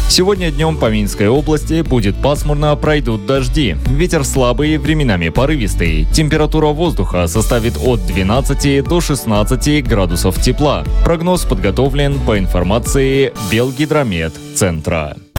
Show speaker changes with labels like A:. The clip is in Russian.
A: Сегодня днем по Минской области будет пасмурно, пройдут дожди. Ветер слабый, временами порывистый. Температура воздуха составит от 12 до 16 градусов тепла. Прогноз подготовлен по информации Белгидромет-центра.